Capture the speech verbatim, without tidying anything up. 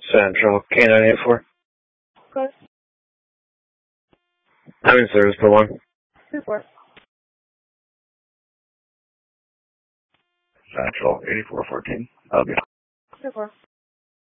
Central, K nine eight four. Close. I'm in service for one. two four. Central, eighty-four fourteen. I'll be two four.